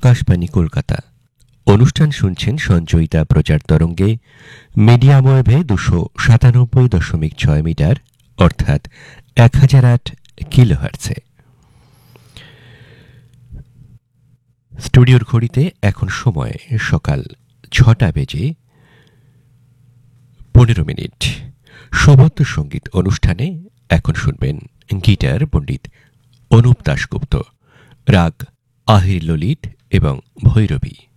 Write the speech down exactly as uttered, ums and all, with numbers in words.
আকাশবাণী কলকাতা। অনুষ্ঠান শুনছেন সঞ্চয়িতা প্রচার তরঙ্গে মিডিয়াম ওয়েভে দুশো সাতানব্বই দশমিক ছয় মিটার অর্থাৎ এক হাজার আট কিলোহার্টসে। স্টুডিওর ঘড়িতে এখন সময় সকাল ছটা বেজে পনেরো মিনিট। সবত্ব সঙ্গীত অনুষ্ঠানে এখন শুনবেন গিটার পণ্ডিত অনুপ দাশগুপ্ত, রাগ আহির ললিত এবং ভৈরবী।